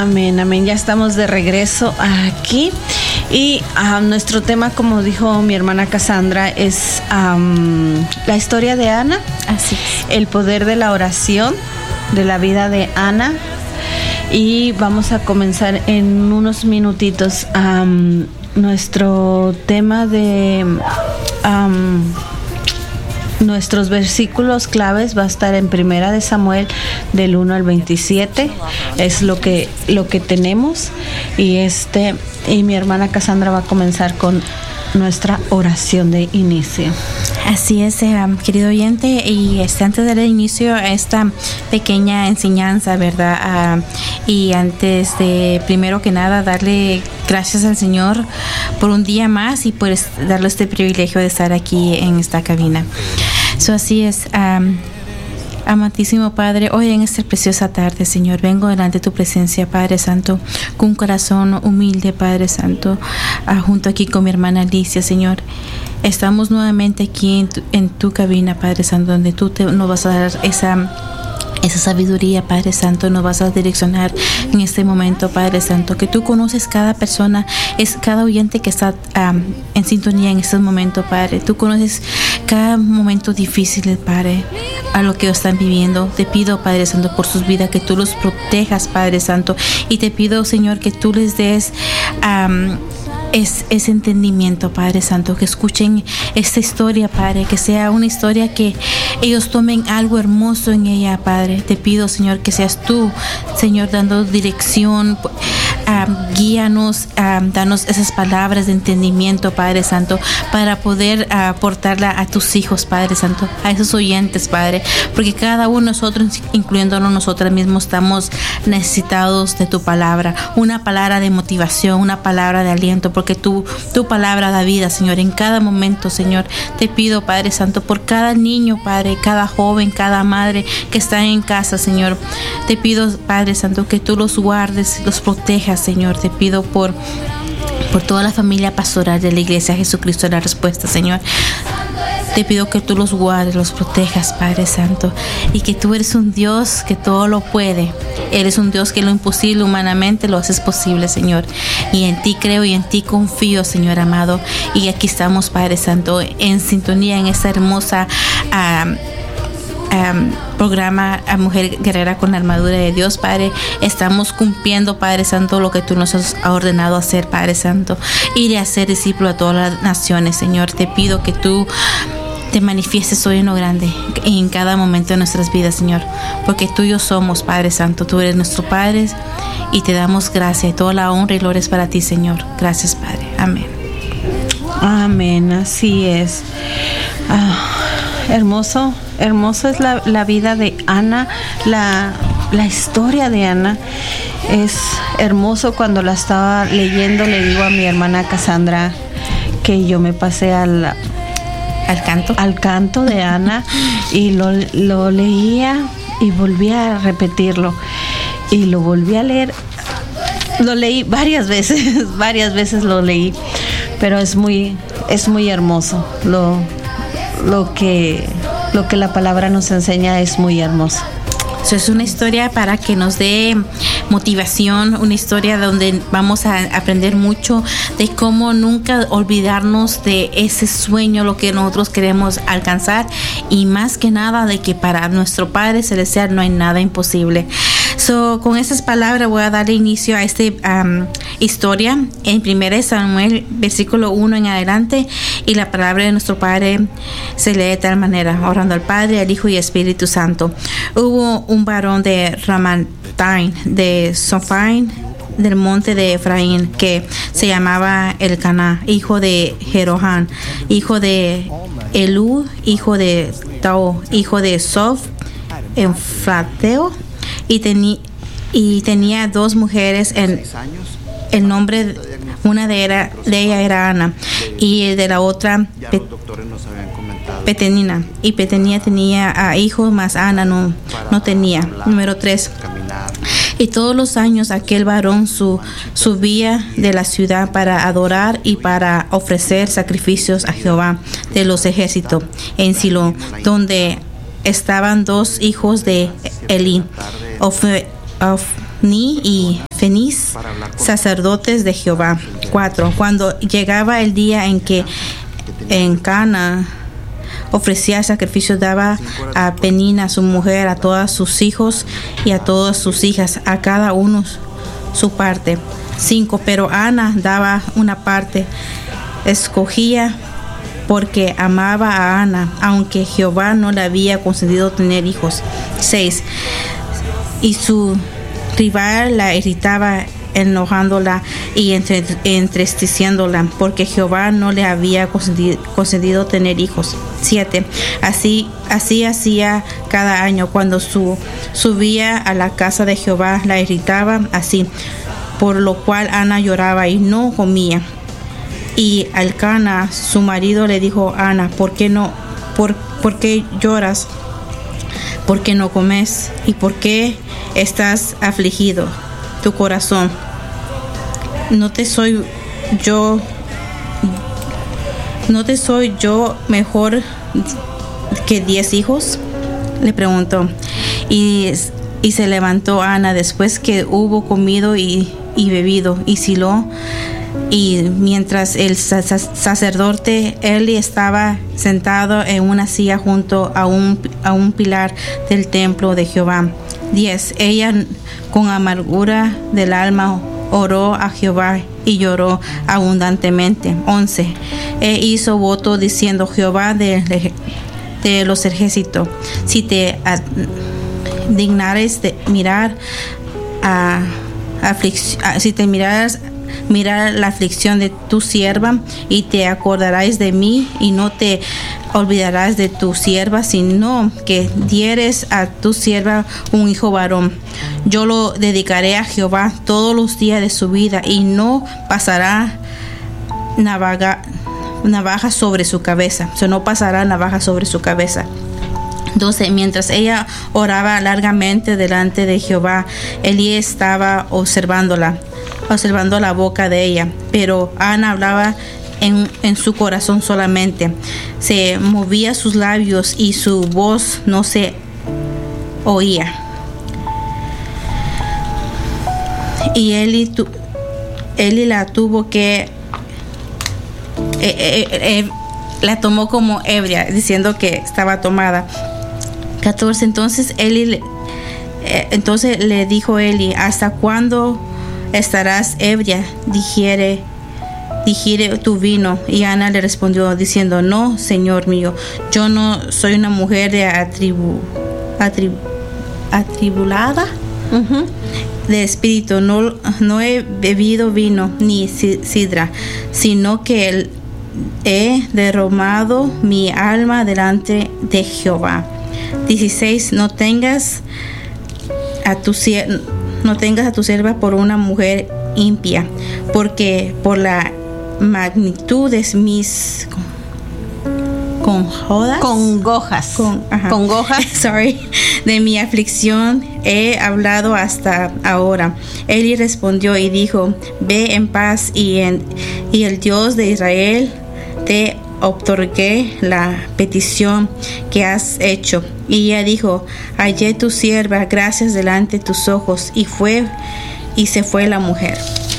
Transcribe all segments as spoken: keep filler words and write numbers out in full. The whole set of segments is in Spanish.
Amén, amén. Ya estamos de regreso aquí. Y uh, nuestro tema, como dijo mi hermana Cassandra, es um, la historia de Ana. Así es. El poder de la oración, de la vida de Ana. Y vamos a comenzar en unos minutitos. Um, nuestro tema de... Um, Nuestros versículos claves va a estar en Primera de Samuel del uno al veintisiete. Es lo que lo que tenemos y este y mi hermana Cassandra va a comenzar con nuestra oración de inicio. Así es, eh, querido oyente, y este, antes del inicio a esta pequeña enseñanza, ¿verdad? Uh, y antes de, primero que nada, darle gracias al Señor por un día más y por darle este privilegio de estar aquí en esta cabina. So, así es. Um, Amantísimo Padre, hoy en esta preciosa tarde, Señor, vengo delante de tu presencia, Padre Santo, con un corazón humilde, Padre Santo, uh, junto aquí con mi hermana Alicia, Señor. Estamos nuevamente aquí en tu, en tu cabina, Padre Santo, donde tú te, nos vas a dar esa... esa sabiduría, Padre Santo, nos vas a direccionar en este momento, Padre Santo, que tú conoces cada persona, es cada oyente que está um, en sintonía en este momento, Padre. Tú conoces cada momento difícil, Padre, a lo que están viviendo. Te pido, Padre Santo, por sus vidas, que tú los protejas, Padre Santo, y te pido, Señor, que tú les des um, Es, ese entendimiento, Padre Santo, que escuchen esta historia, Padre, que sea una historia que ellos tomen algo hermoso en ella, Padre. Te pido, Señor, que seas tú, Señor, dando dirección, um, guíanos, um, danos esas palabras de entendimiento, Padre Santo, para poder uh, aportarla a tus hijos, Padre Santo, a esos oyentes, Padre, porque cada uno de nosotros, incluyéndonos nosotros mismos, estamos necesitados de tu palabra, una palabra de motivación, una palabra de aliento, porque que tu, tu palabra da vida, Señor, en cada momento, Señor. Te pido, Padre Santo, por cada niño, Padre, cada joven, cada madre que está en casa, Señor. Te pido, Padre Santo, que tú los guardes, los protejas, Señor. Te pido por, por toda la familia pastoral de la Iglesia Jesucristo de la Respuesta, Señor. Te pido que tú los guardes, los protejas, Padre Santo, y que tú eres un Dios que todo lo puede. Eres un Dios que lo imposible humanamente lo haces posible, Señor. Y en ti creo y en ti confío, Señor amado. Y aquí estamos, Padre Santo, en sintonía en esta hermosa um, um, programa a Mujer Guerrera con la Armadura de Dios, Padre. Estamos cumpliendo, Padre Santo, lo que tú nos has ordenado hacer, Padre Santo. Ir a ser discípulo a todas las naciones, Señor. Te pido que tú te manifiestes hoy en lo grande en cada momento de nuestras vidas, Señor, porque tuyos somos, Padre Santo. Tú eres nuestro Padre y te damos gracia y toda la honra y gloria es para ti, Señor. Gracias, Padre. Amén. Amén, así es. Ah, hermoso, hermoso es la, la vida de Ana, la, la historia de Ana. Es hermoso. Cuando la estaba leyendo, le digo a mi hermana Cassandra que yo me pasé al al canto al canto de Ana y lo, lo leía y volvía a repetirlo y lo volví a leer. Lo leí varias veces, varias veces lo leí, pero es muy es muy hermoso. Lo lo que lo que la palabra nos enseña es muy hermoso. Eso es una historia para que nos dé motivación, una historia donde vamos a aprender mucho de cómo nunca olvidarnos de ese sueño, lo que nosotros queremos alcanzar, y más que nada de que para nuestro Padre Celestial no hay nada imposible. So, con esas palabras voy a dar inicio a esta um, historia en Primera de Samuel, versículo uno en adelante, y la palabra de nuestro Padre se lee de tal manera: orando al Padre, al Hijo y al Espíritu Santo. Hubo un varón de Ramathaim, de Zophim, del monte de Efraín, que se llamaba Elcaná, hijo de Jeroham, hijo de Elú, hijo de Tao, hijo de Sof, Enfrateo, y, teni, y tenía dos mujeres. En el nombre, una de, era, de ella era Ana, y de la otra Pe, Petenina. Y Petenina tenía a hijos, mas Ana no, no tenía. Número tres. Y todos los años aquel varón su, subía de la ciudad para adorar y para ofrecer sacrificios a Jehová de los ejércitos en Silo, donde estaban dos hijos de Elí, Of, Of, Ni y Fenís, sacerdotes de Jehová. cuatro. Cuando llegaba el día en que en Cana ofrecía sacrificios, daba a Penina su mujer, a todos sus hijos y a todas sus hijas, a cada uno su parte. cinco. Pero Ana daba una parte, escogía porque amaba a Ana, aunque Jehová no le había concedido tener hijos. seis. Y su rival la irritaba, enojándola y entre, entristeciéndola, porque Jehová no le había concedido, concedido tener hijos. siete. Así, así hacía cada año, cuando su, subía a la casa de Jehová, la irritaba así, por lo cual Ana lloraba y no comía. Y Elcana, su marido, le dijo a Ana: ¿Por qué no, por, por qué lloras? ¿Por qué no comes? ¿Y por qué estás afligido tu corazón? ¿No te soy yo, no te soy yo mejor que diez hijos? Le preguntó. Y, y se levantó Ana después que hubo comido y, y bebido, y siló. Y mientras el sacerdote Eli estaba sentado en una silla junto a un, a un pilar del templo de Jehová. diez. Ella con amargura del alma oró a Jehová y lloró abundantemente. once. E hizo voto diciendo: Jehová de, de los ejércitos, si te dignares de mirar a, a si te miraras mirar la aflicción de tu sierva, y te acordarás de mí, y no te olvidarás de tu sierva, sino que dieres a tu sierva un hijo varón. Yo lo dedicaré a Jehová todos los días de su vida, y no pasará navaja, navaja sobre su cabeza. O sea, no pasará navaja sobre su cabeza. doce. Mientras ella oraba largamente delante de Jehová, Elí estaba observándola, observando la boca de ella, pero Ana hablaba en, en su corazón solamente. Se movía sus labios y su voz no se oía. Y Eli, tu, Eli la tuvo que eh, eh, eh, la tomó como ebria, diciendo que estaba tomada. catorce. Entonces Eli eh, entonces le dijo Eli: ¿hasta cuándo estarás ebria? Digiere, digiere tu vino. Y Ana le respondió diciendo: No, Señor mío, yo no soy una mujer de atribu, atribu, atribulada uh-huh. de espíritu. No, no he bebido vino ni sidra, sino que el, he derramado mi alma delante de Jehová. dieciséis. No tengas a tu no tengas a tu sierva por una mujer impía, porque por la magnitud de mis conjodas, congojas, con, congojas, sorry, de mi aflicción he hablado hasta ahora. Eli respondió y dijo: Ve en paz, y en y el Dios de Israel te otorgué la petición que has hecho. Y ella dijo: Hallé tu sierva gracias delante de tus ojos. Y fue y se fue la mujer,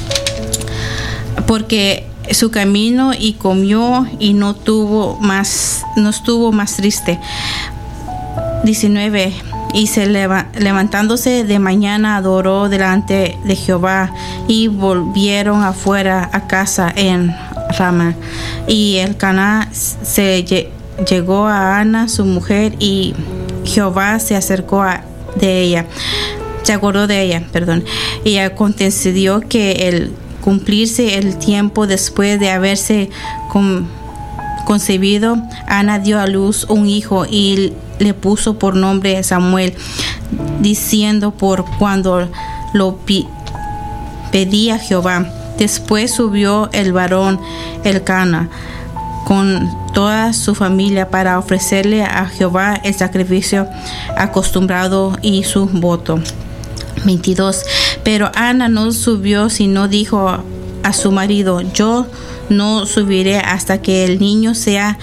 porque su camino, y comió, y no tuvo más, no estuvo más triste. diecinueve. Y se leva, levantándose de mañana, adoró delante de Jehová, y volvieron afuera a casa en Rama. Y Elcana se lle, llegó a Ana su mujer, y Jehová se acercó a, de ella, se acordó de ella, perdón. Y aconteció que el cumplirse el tiempo después de haberse con, concebido, Ana dio a luz un hijo y le puso por nombre Samuel, diciendo: por cuando lo pi, pedía Jehová. Después subió el varón Elcana con toda su familia para ofrecerle a Jehová el sacrificio acostumbrado y su voto. veintidós. Pero Ana no subió, sino dijo a su marido: Yo no subiré hasta que el niño sea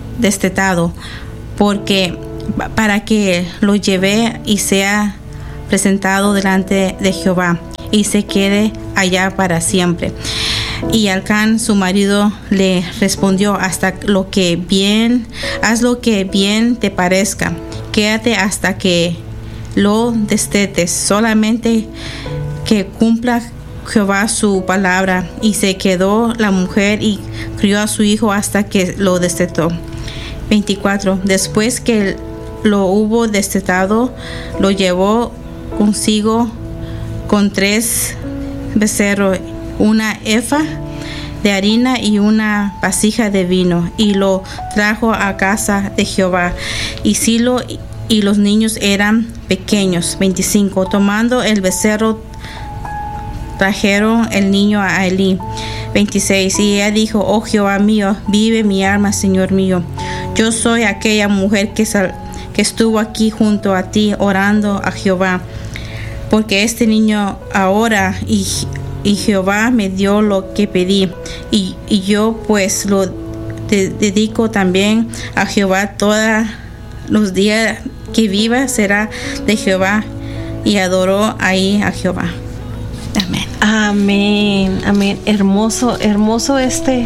destetado, porque para que lo lleve y sea presentado delante de Jehová y se quede allá para siempre. Y Elcán, su marido, le respondió: hasta lo que bien, haz lo que bien te parezca. Quédate hasta que lo destetes, solamente que cumpla Jehová su palabra. Y se quedó la mujer y crió a su hijo hasta que lo destetó. veinticuatro. Después que lo hubo destetado, lo llevó consigo con tres becerros, una efa de harina y una vasija de vino, y lo trajo a casa de Jehová. Y Silo y los niños eran pequeños. veinticinco. Tomando el becerro, trajeron el niño a Elí. veintiséis. Y ella dijo: oh Jehová mío, vive mi alma, Señor mío. Yo soy aquella mujer que, sal, que estuvo aquí junto a ti orando a Jehová, porque este niño ahora y, y Jehová me dio lo que pedí, y, y yo pues lo de, dedico también a Jehová. Todos los días que viva será de Jehová. Y adoró ahí a Jehová. Amén. Amén, amén. Hermoso, hermoso este,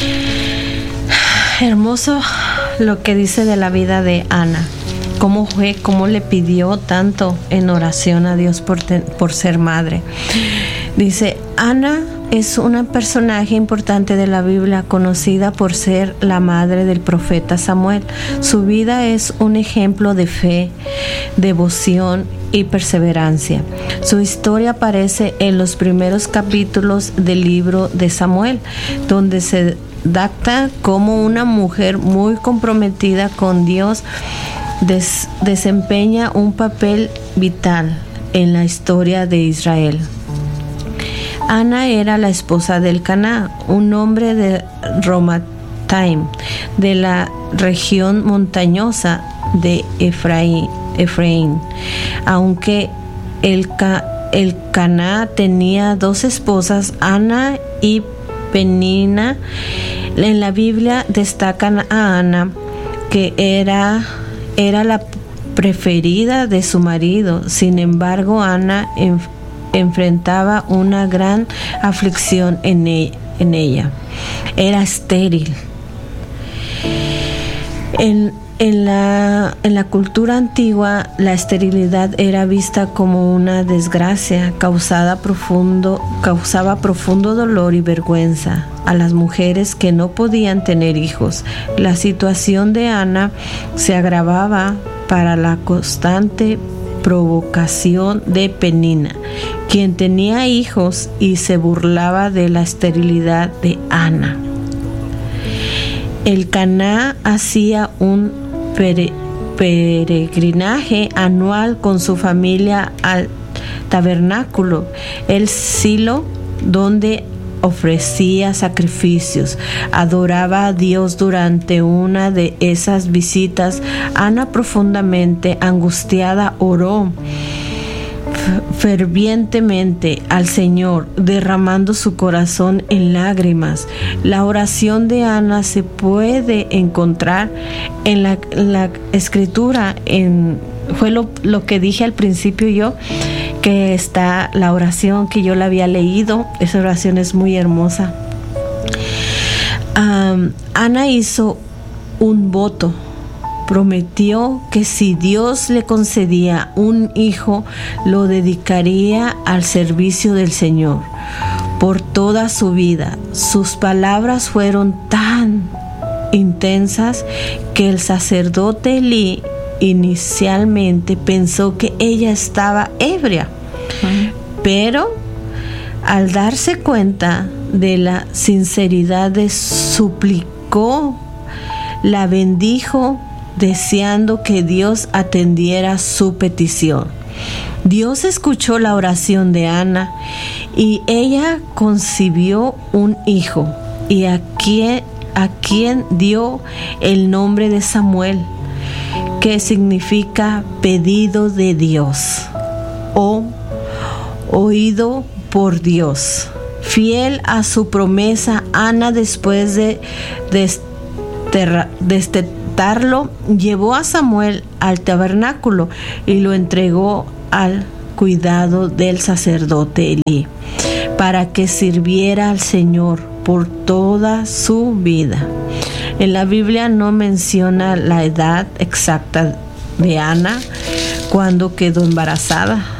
hermoso lo que dice de la vida de Ana. Cómo fue, cómo le pidió tanto en oración a Dios por, ten, por ser madre. Dice, Ana es un personaje importante de la Biblia, conocida por ser la madre del profeta Samuel. Su vida es un ejemplo de fe, devoción y perseverancia. Su historia aparece en los primeros capítulos del libro de Samuel, donde se data como una mujer muy comprometida con Dios Des, desempeña un papel vital en la historia de Israel. Ana era la esposa de Elcaná, un hombre de Ramataim, de la región montañosa de Efraín. Efraín. Aunque Elcaná tenía dos esposas, Ana y Penina, en la Biblia destacan a Ana, que era Era la preferida de su marido. Sin embargo, Ana en, enfrentaba una gran aflicción en, e, en ella. Era estéril. En, en, la, en la cultura antigua, la esterilidad era vista como una desgracia, causada profundo, causaba profundo dolor y vergüenza a las mujeres que no podían tener hijos. La situación de Ana se agravaba para la constante provocación de Penina, quien tenía hijos y se burlaba de la esterilidad de Ana. Elcaná hacía un pere, peregrinaje anual con su familia al tabernáculo, el Silo, donde ofrecía sacrificios. Adoraba a Dios durante una de esas visitas. Ana, profundamente angustiada, oró fervientemente al Señor, derramando su corazón en lágrimas. La oración de Ana se puede encontrar en la, la escritura. En, fue lo, lo que dije al principio yo, que está la oración que yo la había leído. Esa oración es muy hermosa. Um, Ana hizo un voto. Prometió que si Dios le concedía un hijo, lo dedicaría al servicio del Señor por toda su vida. Sus palabras fueron tan intensas que el sacerdote Elí inicialmente pensó que ella estaba ebria, uh-huh. pero al darse cuenta de la sinceridad de suplicó, la bendijo, deseando que Dios atendiera su petición. Dios escuchó la oración de Ana y ella concibió un hijo, y a quien, a quien dio el nombre de Samuel, que significa pedido de Dios o oído por Dios. Fiel a su promesa, Ana, después de destetarlo, llevó a Samuel al tabernáculo y lo entregó al cuidado del sacerdote Elí, para que sirviera al Señor por toda su vida. En la Biblia no menciona la edad exacta de Ana cuando quedó embarazada.